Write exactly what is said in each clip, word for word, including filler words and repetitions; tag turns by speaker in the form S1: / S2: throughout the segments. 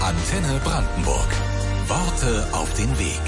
S1: Antenne Brandenburg. Worte auf den Weg.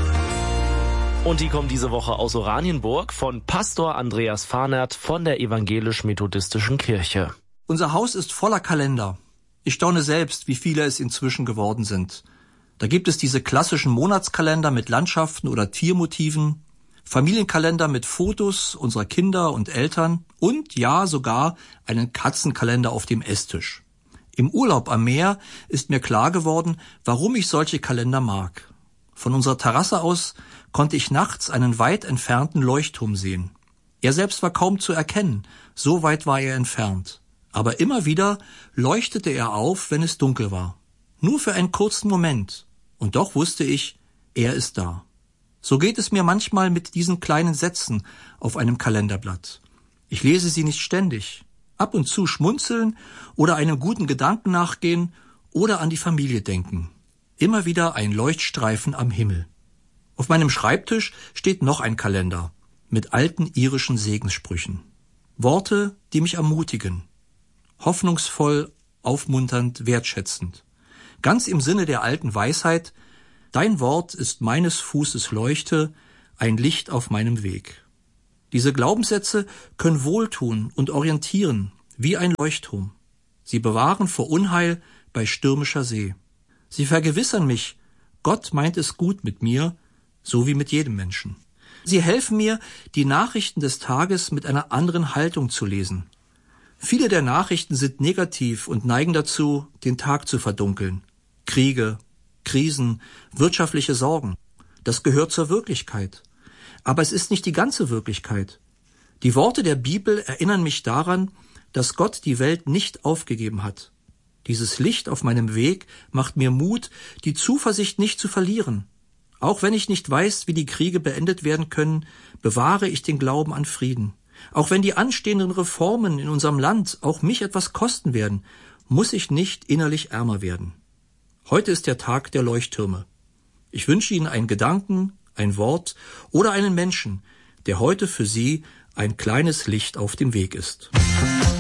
S2: Und die kommen diese Woche aus Oranienburg von Pastor Andreas Fahnert von der Evangelisch-Methodistischen Kirche.
S3: Unser Haus ist voller Kalender. Ich staune selbst, wie viele es inzwischen geworden sind. Da gibt es diese klassischen Monatskalender mit Landschaften oder Tiermotiven, Familienkalender mit Fotos unserer Kinder und Eltern und ja sogar einen Katzenkalender auf dem Esstisch. Im Urlaub am Meer ist mir klar geworden, warum ich solche Kalender mag. Von unserer Terrasse aus konnte ich nachts einen weit entfernten Leuchtturm sehen. Er selbst war kaum zu erkennen, so weit war er entfernt. Aber immer wieder leuchtete er auf, wenn es dunkel war. Nur für einen kurzen Moment. Und doch wusste ich, er ist da. So geht es mir manchmal mit diesen kleinen Sätzen auf einem Kalenderblatt. Ich lese sie nicht ständig. Ab und zu schmunzeln oder einem guten Gedanken nachgehen oder an die Familie denken. Immer wieder ein Leuchtstreifen am Himmel. Auf meinem Schreibtisch steht noch ein Kalender mit alten irischen Segenssprüchen. Worte, die mich ermutigen. Hoffnungsvoll, aufmunternd, wertschätzend. Ganz im Sinne der alten Weisheit: Dein Wort ist meines Fußes Leuchte, ein Licht auf meinem Weg. Diese Glaubenssätze können wohltun und orientieren, wie ein Leuchtturm. Sie bewahren vor Unheil bei stürmischer See. Sie vergewissern mich, Gott meint es gut mit mir, so wie mit jedem Menschen. Sie helfen mir, die Nachrichten des Tages mit einer anderen Haltung zu lesen. Viele der Nachrichten sind negativ und neigen dazu, den Tag zu verdunkeln. Kriege, Krisen, wirtschaftliche Sorgen. Das gehört zur Wirklichkeit. Aber es ist nicht die ganze Wirklichkeit. Die Worte der Bibel erinnern mich daran, dass Gott die Welt nicht aufgegeben hat. Dieses Licht auf meinem Weg macht mir Mut, die Zuversicht nicht zu verlieren. Auch wenn ich nicht weiß, wie die Kriege beendet werden können, bewahre ich den Glauben an Frieden. Auch wenn die anstehenden Reformen in unserem Land auch mich etwas kosten werden, muss ich nicht innerlich ärmer werden. Heute ist der Tag der Leuchttürme. Ich wünsche Ihnen einen Gedanken, ein Wort oder einen Menschen, der heute für Sie ein kleines Licht auf dem Weg ist.